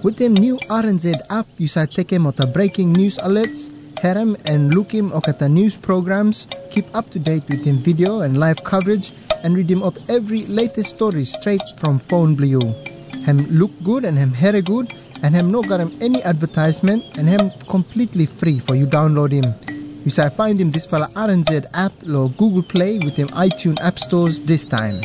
With them new RNZ app, you sa teke mo ta breaking news alerts, herem and look him ok at the news programs, keep up to date with him video and live coverage, and read him out every latest story straight from phone blue. Hem look good and hem here good, and hem no got him any advertisement, and hem completely free for you download him. You say find him this pala RNZ app or Google Play with him iTunes app stores this time.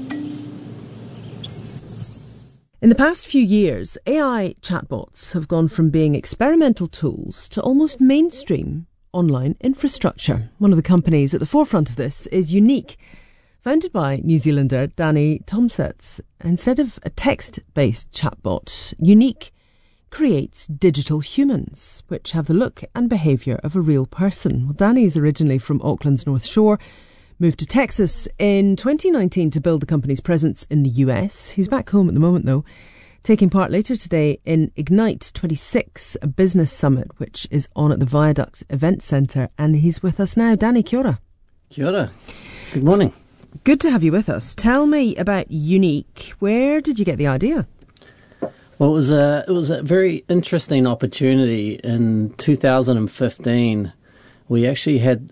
In the past few years, AI chatbots have gone from being experimental tools to almost mainstream online infrastructure. One of the companies at the forefront of this is Unique, founded by New Zealander Danny Tomsett. Instead of a text-based chatbot, Unique creates digital humans, which have the look and behaviour of a real person. Well, Danny is originally from Auckland's North Shore, moved to Texas in 2019 to build the company's presence in the US. He's back home at the moment, though, taking part later today in Ignite 26, a business summit, which is on at the Viaduct Event Centre. And he's with us now. Danny, kia ora. Kia ora. Good morning. Good to have you with us. Tell me about Unique. Where did you get the idea? Well, it was a very interesting opportunity in 2015. We actually had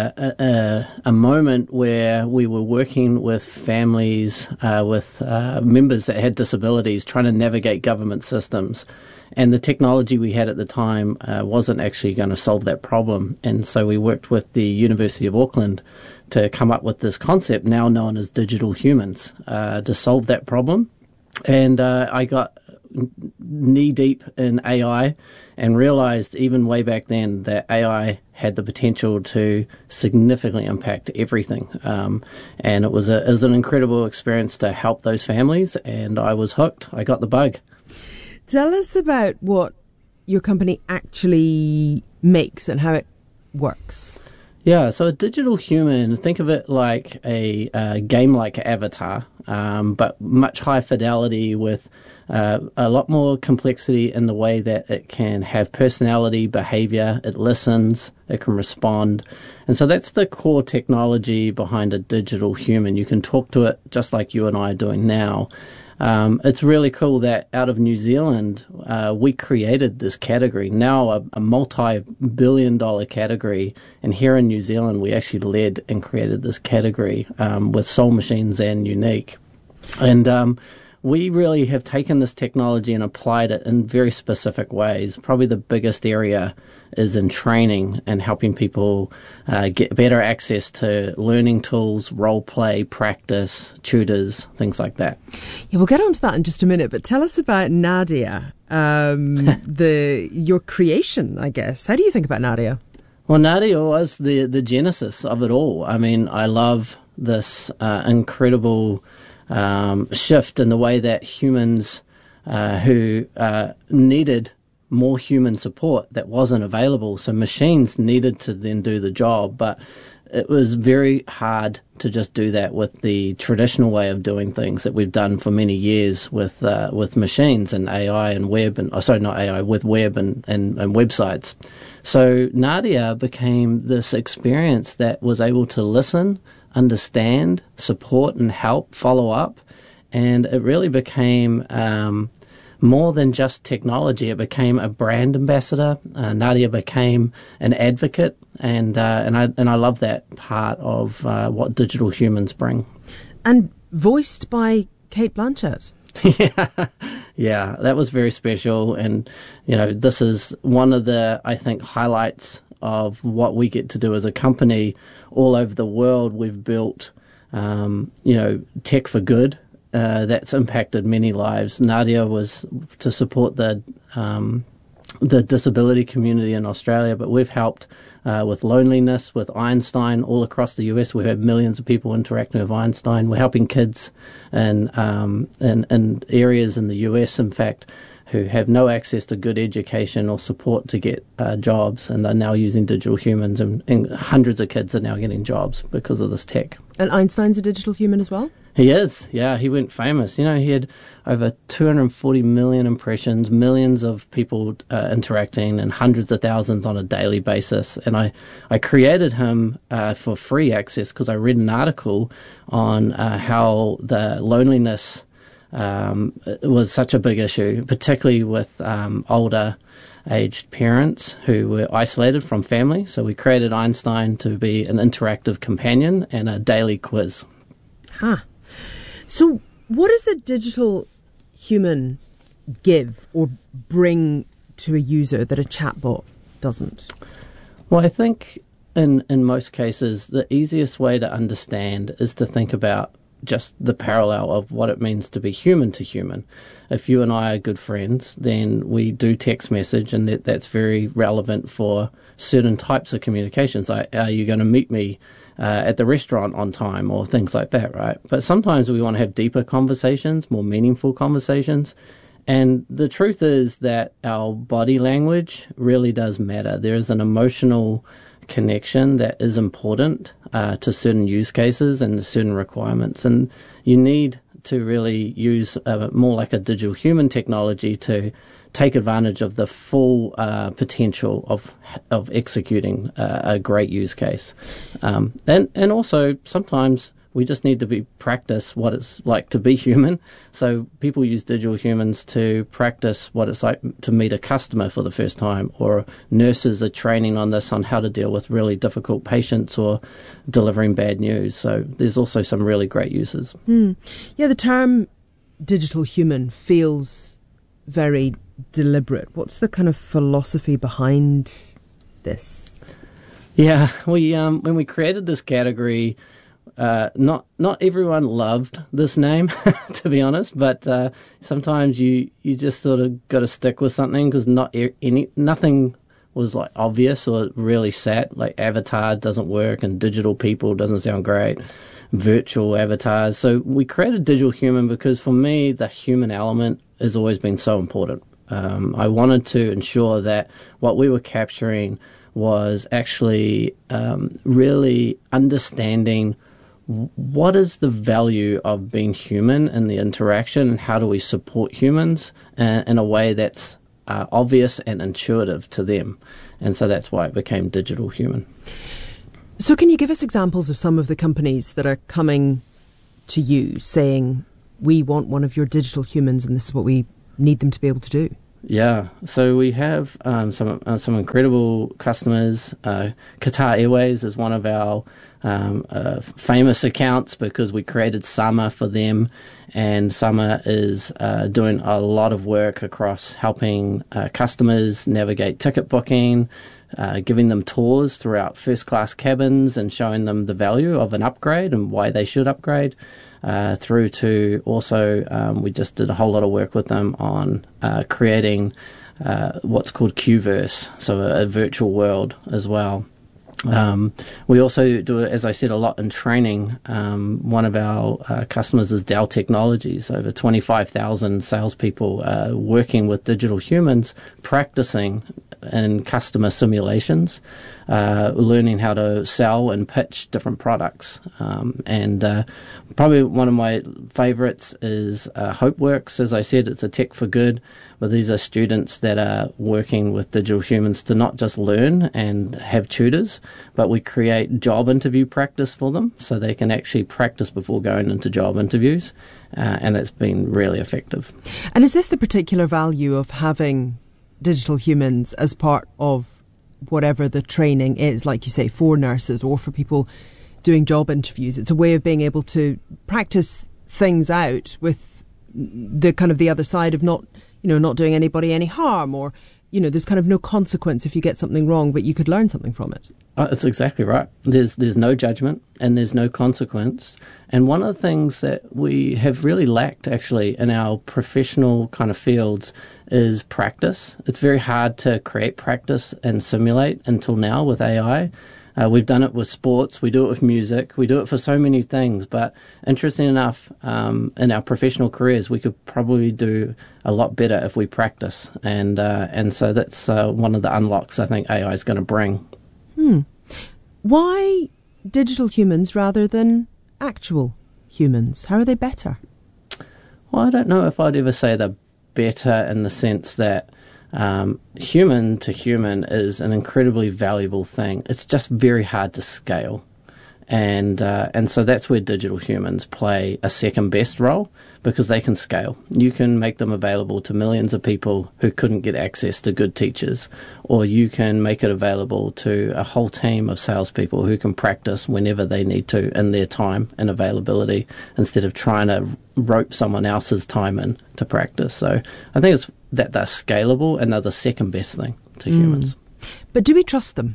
a moment where we were working with families, with members that had disabilities, trying to navigate government systems. And the technology we had at the time wasn't actually going to solve that problem. And so we worked with the University of Auckland to come up with this concept, now known as digital humans, to solve that problem. And I got knee-deep in AI and realized even way back then that AI had the potential to significantly impact everything. And it was an incredible experience to help those families, and I was hooked. I got the bug. Tell us about what your company actually makes and how it works. Yeah, so a digital human, think of it like a game-like avatar, but much higher fidelity with a lot more complexity in the way that it can have personality, behavior, it listens, it can respond. And so that's the core technology behind a digital human. You can talk to it just like you and I are doing now. It's really cool that out of New Zealand, we created this category, now a multi-billion-dollar category. And here in New Zealand, we actually led and created this category with Soul Machines and Unique. And we really have taken this technology and applied it in very specific ways. Probably the biggest area is in training and helping people get better access to learning tools, role play, practice, tutors, things like that. Yeah, we'll get on to that in just a minute, but tell us about Nadia, your creation, I guess. How do you think about Nadia? Well, Nadia was the genesis of it all. I mean, I love this incredible shift in the way that humans who needed more human support that wasn't available. So machines needed to then do the job, but it was very hard to just do that with the traditional way of doing things that we've done for many years with machines and AI and web with web and websites. So Nadia became this experience that was able to listen, understand, support and help, follow up, and it really became more than just technology. It became a brand ambassador. Nadia became an advocate, and I love that part of what digital humans bring. And voiced by Cate Blanchett. Yeah, that was very special, and this is one of the, I think, highlights of what we get to do as a company all over the world. We've built, tech for good. That's impacted many lives. Nadia was to support the disability community in Australia, but we've helped with loneliness, with Einstein all across the US. We've had millions of people interacting with Einstein. We're helping kids in areas in the US, in fact, who have no access to good education or support to get jobs, and are now using digital humans, and hundreds of kids are now getting jobs because of this tech. And Einstein's a digital human as well? He is, yeah. He went famous. He had over 240 million impressions, millions of people interacting, and hundreds of thousands on a daily basis. And I created him for free access because I read an article on how the loneliness it was such a big issue, particularly with older aged parents who were isolated from family. So we created Einstein to be an interactive companion and a daily quiz. So what does a digital human give or bring to a user that a chatbot doesn't? Well, I think in most cases, the easiest way to understand is to think about just the parallel of what it means to be human to human. If you and I are good friends, then we do text message, and that's very relevant for certain types of communications. Like, are you going to meet me at the restaurant on time, or things like that, right? But sometimes we want to have deeper conversations, more meaningful conversations. And the truth is that our body language really does matter. There is an emotional connection that is important to certain use cases and certain requirements. And you need to really use more like a digital human technology to take advantage of the full potential of executing a great use case. And also sometimes we just need to practice what it's like to be human. So people use digital humans to practice what it's like to meet a customer for the first time, or nurses are training on this, on how to deal with really difficult patients or delivering bad news. So there's also some really great uses. Yeah, the term digital human feels very deliberate. What's the kind of philosophy behind this? Yeah, we when we created this category, not everyone loved this name, to be honest, but sometimes you just sort of got to stick with something, because nothing was like obvious or really set. Like avatar doesn't work, and digital people doesn't sound great, virtual avatars. So we created digital human because for me the human element has always been so important. I wanted to ensure that what we were capturing was actually really understanding what is the value of being human in the interaction, and how do we support humans in a way that's obvious and intuitive to them. And so that's why it became digital human. So can you give us examples of some of the companies that are coming to you saying, we want one of your digital humans and this is what we need them to be able to do? Yeah, so we have some incredible customers. Qatar Airways is one of our famous accounts because we created Summer for them, and Summer is doing a lot of work across helping customers navigate ticket booking, giving them tours throughout first-class cabins and showing them the value of an upgrade and why they should upgrade. Through to also, we just did a whole lot of work with them on creating what's called Qverse, so a virtual world as well. We also do, as I said, a lot in training. One of our customers is Dell Technologies. Over 25,000 salespeople working with digital humans, practicing in customer simulations, learning how to sell and pitch different products. And probably one of my favorites is HopeWorks. As I said, it's a tech for good, but these are students that are working with digital humans to not just learn and have tutors, but we create job interview practice for them so they can actually practice before going into job interviews. And it's been really effective. And is this the particular value of having digital humans as part of whatever the training is, like you say, for nurses or for people doing job interviews? It's a way of being able to practice things out with the kind of the other side of not doing anybody any harm, or there's kind of no consequence if you get something wrong, but you could learn something from it. That's exactly right. There's no judgment and there's no consequence. And one of the things that we have really lacked actually in our professional kind of fields is practice. It's very hard to create practice and simulate until now with AI. We've done it with sports, we do it with music, we do it for so many things. But interesting enough, in our professional careers, we could probably do a lot better if we practice. And so that's one of the unlocks I think AI is going to bring. Why digital humans rather than actual humans? How are they better? Well, I don't know if I'd ever say they're better in the sense that human to human is an incredibly valuable thing. It's just very hard to scale. And so that's where digital humans play a second best role, because they can scale. You can make them available to millions of people who couldn't get access to good teachers, or you can make it available to a whole team of salespeople who can practice whenever they need to in their time and availability, instead of trying to rope someone else's time in to practice. So I think it's that they're scalable and they're the second best thing to humans. But do we trust them?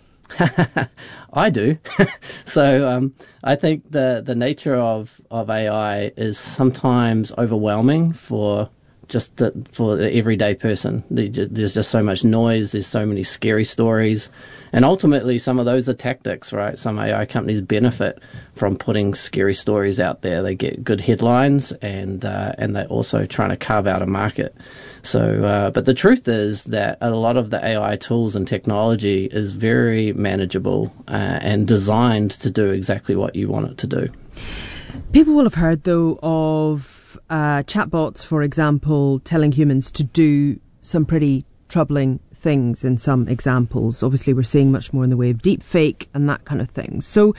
I do. So I think the nature of AI is sometimes overwhelming for for the everyday person. There's just so much noise, there's so many scary stories, and ultimately some of those are tactics, right? Some AI companies benefit from putting scary stories out there. They get good headlines, and they're also trying to carve out a market. So, but the truth is that a lot of the AI tools and technology is very manageable and designed to do exactly what you want it to do. People will have heard, though, of chatbots, for example, telling humans to do some pretty troubling things in some examples. Obviously, we're seeing much more in the way of deep fake and that kind of thing. So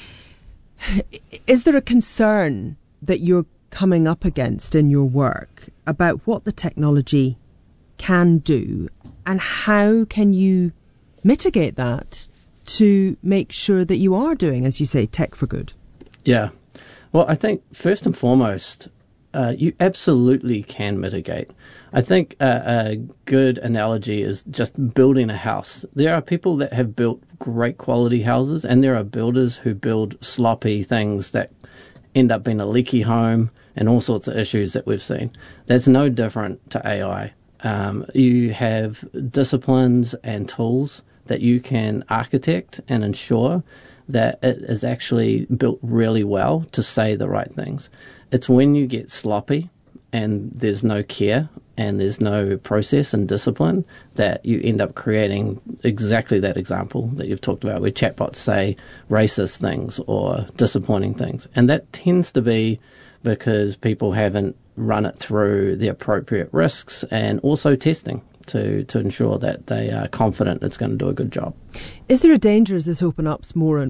is there a concern that you're coming up against in your work about what the technology can do, and how can you mitigate that to make sure that you are doing, as you say, tech for good? Yeah. Well, I think first and foremost, you absolutely can mitigate. I think a good analogy is just building a house. There are people that have built great quality houses, and there are builders who build sloppy things that end up being a leaky home and all sorts of issues that we've seen. That's no different to AI. You have disciplines and tools that you can architect and ensure that it is actually built really well to say the right things. It's when you get sloppy and there's no care and there's no process and discipline that you end up creating exactly that example that you've talked about, where chatbots say racist things or disappointing things. And that tends to be because people haven't run it through the appropriate risks and also testing to ensure that they are confident it's going to do a good job. Is there a danger as this opens up more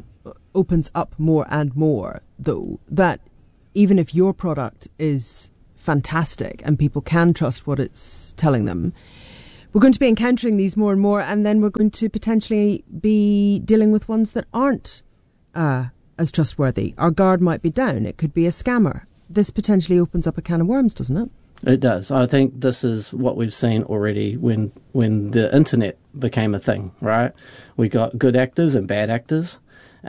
and more, though, that even if your product is fantastic and people can trust what it's telling them, we're going to be encountering these more and more, and then we're going to potentially be dealing with ones that aren't as trustworthy? Our guard might be down. It could be a scammer. This potentially opens up a can of worms, doesn't it? It does. I think this is what we've seen already when the internet became a thing, right? We got good actors and bad actors,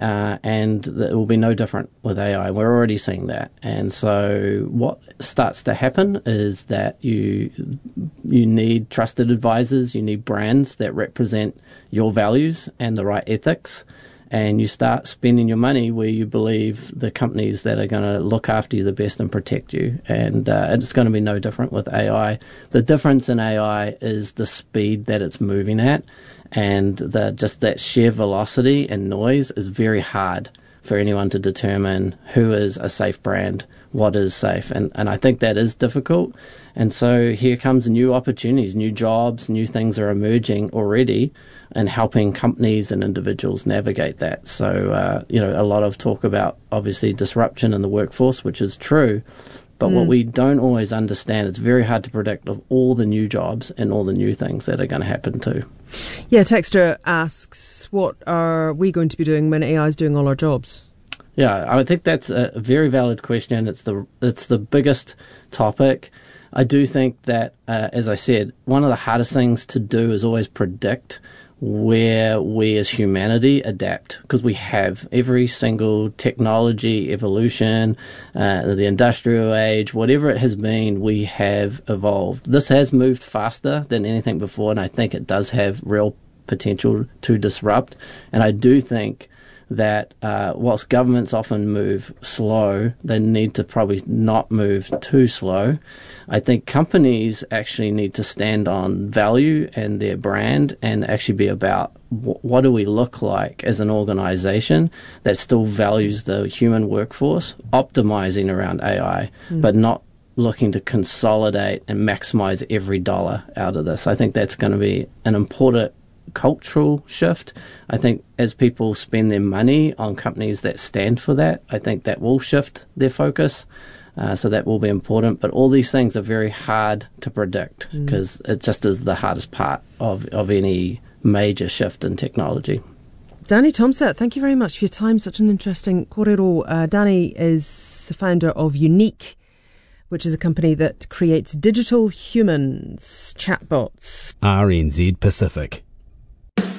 and it will be no different with AI. We're already seeing that. And so what starts to happen is that you need trusted advisors, you need brands that represent your values and the right ethics, and you start spending your money where you believe the companies that are going to look after you the best and protect you. And it's going to be no different with AI. The difference in AI is the speed that it's moving at, and just that sheer velocity and noise is very hard for anyone to determine who is a safe brand, what is safe. And I think that is difficult. And so here comes new opportunities, new jobs, new things are emerging already, and helping companies and individuals navigate that. So, a lot of talk about, obviously, disruption in the workforce, which is true. But what we don't always understand, it's very hard to predict of all the new jobs and all the new things that are going to happen too. Yeah, Texter asks, what are we going to be doing when AI is doing all our jobs? Yeah, I think that's a very valid question. It's the biggest topic. I do think that, as I said, one of the hardest things to do is always predict where we as humanity adapt, because we have every single technology, evolution, the industrial age, whatever it has been, we have evolved. This has moved faster than anything before, and I think it does have real potential to disrupt. And I do think that whilst governments often move slow, they need to probably not move too slow. I think companies actually need to stand on value and their brand, and actually be about what do we look like as an organization that still values the human workforce, optimizing around AI, but not looking to consolidate and maximize every dollar out of this. I think that's going to be an important cultural shift. I think as people spend their money on companies that stand for that, I think that will shift their focus. So that will be important. But all these things are very hard to predict because it just is the hardest part of any major shift in technology. Danny Tomsett, thank you very much for your time. Such an interesting kōrero. Danny is the founder of Unique, which is a company that creates digital humans, chatbots. RNZ Pacific.